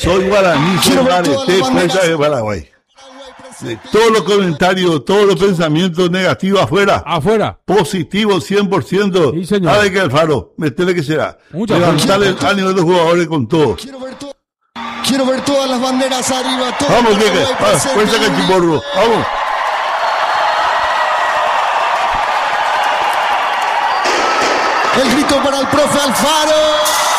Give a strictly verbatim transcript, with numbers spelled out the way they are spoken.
Soy guaraní, soy mareté, presa de Paraguay. De todos los comentarios, todos los pensamientos negativos afuera. Afuera. Positivo cien por ciento. Sí, señor. Sabe que Alfaro, metele que será. Muchas Levantarle el ánimo de los jugadores con todo. Quiero ver, to- quiero ver todas las banderas arriba. Todo Vamos, Paraguay que presente. fuerza Cachiporro. Vamos. El grito para el profe Alfaro.